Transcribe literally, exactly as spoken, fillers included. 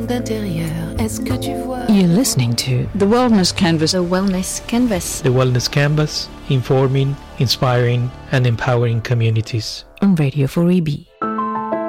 d'intérieur, est-ce que tu vois? You're listening to The Wellness Canvas. The Wellness Canvas. The Wellness Canvas, informing, inspiring and empowering communities. On Radio four E B.